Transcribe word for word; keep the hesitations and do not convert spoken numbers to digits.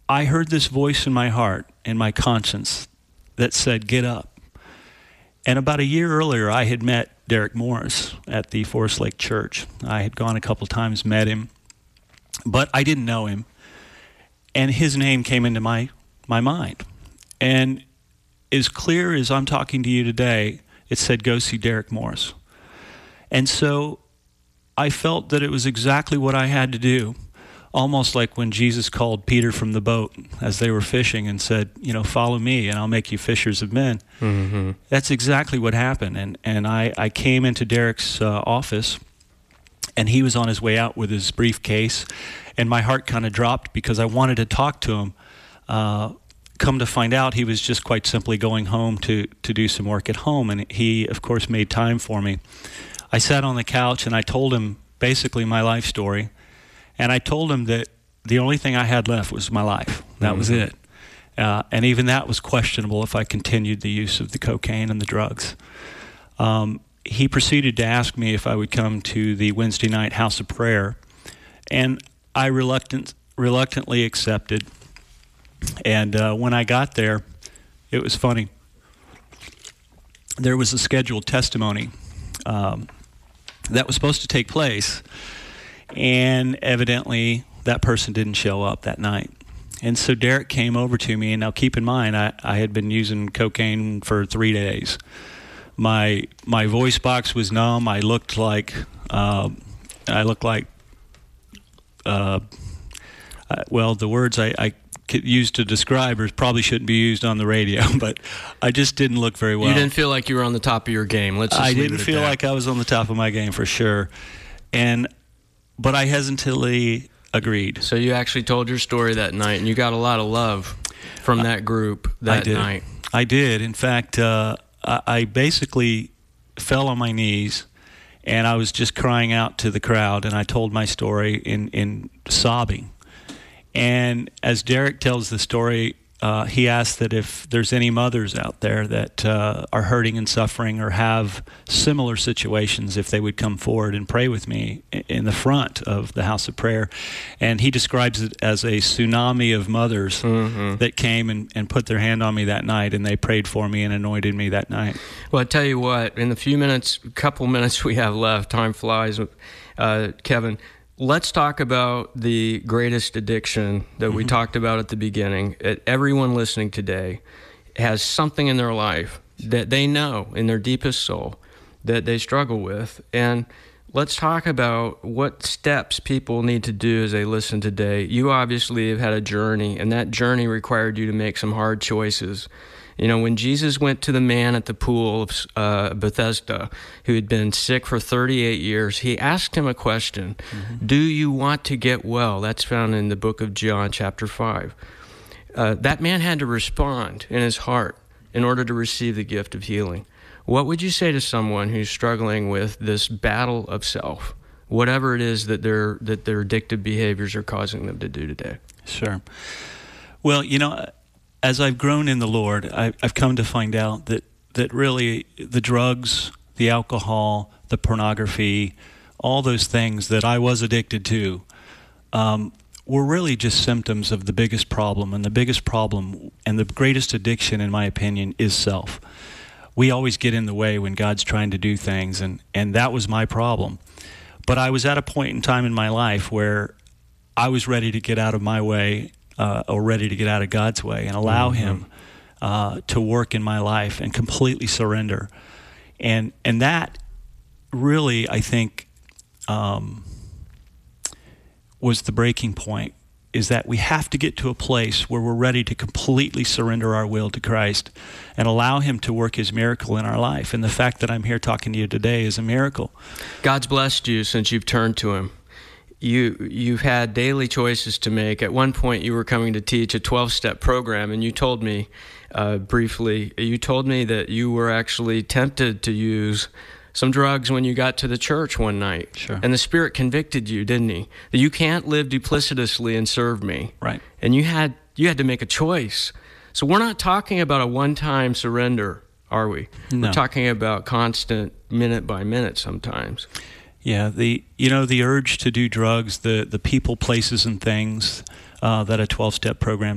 I heard this voice in my heart, in my conscience, that said, get up. And about a year earlier, I had met Derek Morris at the Forest Lake Church. I had gone a couple times, met him, but I didn't know him. And his name came into my, my mind. And as clear as I'm talking to you today, it said, go see Derek Morris. And so I felt that it was exactly what I had to do, almost like when Jesus called Peter from the boat as they were fishing and said, you know, follow me and I'll make you fishers of men. Mm-hmm. That's exactly what happened. And, and I, I came into Derek's uh, office, and he was on his way out with his briefcase, and my heart kind of dropped because I wanted to talk to him. Uh, come to find out, he was just quite simply going home to, to do some work at home, and he, of course, made time for me. I sat on the couch, and I told him basically my life story, and I told him that the only thing I had left was my life. That mm-hmm. was it. Uh, and even that was questionable if I continued the use of the cocaine and the drugs. Um, he proceeded to ask me if I would come to the Wednesday night House of Prayer, and I reluctant, reluctantly accepted. And uh, when I got there, it was funny. There was a scheduled testimony um, that was supposed to take place, and evidently that person didn't show up that night. And so Derek came over to me, and now keep in mind, I, I had been using cocaine for three days. My my voice box was numb. I looked like uh, I looked like uh, uh, well, the words I, I used to describe or probably shouldn't be used on the radio, but I just didn't look very well. You didn't feel like you were on the top of your game. Let's just I leave didn't it at feel that. like I was on the top of my game for sure, and but I hesitantly agreed. So you actually told your story that night, and you got a lot of love from that group that I did. night. I did. In fact, uh, I, I basically fell on my knees, and I was just crying out to the crowd, and I told my story in, in sobbing. And as Derek tells the story, uh, he asked that if there's any mothers out there that uh, are hurting and suffering or have similar situations, if they would come forward and pray with me in the front of the House of Prayer. And he describes it as a tsunami of mothers mm-hmm. that came and, and put their hand on me that night, and they prayed for me and anointed me that night. Well, I tell you what, in the few minutes, couple minutes we have left, time flies, uh, Kevin, let's talk about the greatest addiction that mm-hmm. we talked about at the beginning. Everyone listening today has something in their life that they know in their deepest soul that they struggle with. And let's talk about what steps people need to do as they listen today. You obviously have had a journey, and that journey required you to make some hard choices. You know, when Jesus went to the man at the pool of uh, Bethesda who had been sick for thirty-eight years, he asked him a question, mm-hmm. do you want to get well? That's found in the book of John, chapter five. Uh, that man had to respond in his heart in order to receive the gift of healing. What would you say to someone who's struggling with this battle of self, whatever it is that their that their addictive behaviors are causing them to do today? Sure. Well, you know, as I've grown in the Lord, I've come to find out that, that really the drugs, the alcohol, the pornography, all those things that I was addicted to um, were really just symptoms of the biggest problem. And the biggest problem and the greatest addiction, in my opinion, is self. We always get in the way when God's trying to do things, and, and that was my problem. But I was at a point in time in my life where I was ready to get out of my way Uh, or ready to get out of God's way and allow mm-hmm. Him uh, to work in my life and completely surrender. And and that really, I think, um, was the breaking point, is that we have to get to a place where we're ready to completely surrender our will to Christ and allow Him to work His miracle in our life. And the fact that I'm here talking to you today is a miracle. God's blessed you since you've turned to Him. You, you've had daily choices to make. At one point, you were coming to teach a twelve-step program, and you told me uh, briefly, you told me that you were actually tempted to use some drugs when you got to the church one night. Sure. And the Spirit convicted you, didn't He? That you can't live duplicitously and serve me. Right. And you had you had to make a choice. So we're not talking about a one-time surrender, are we? No. We're talking about constant, minute by minute sometimes. Yeah, the you know the urge to do drugs, the the people, places, and things uh, that a twelve-step program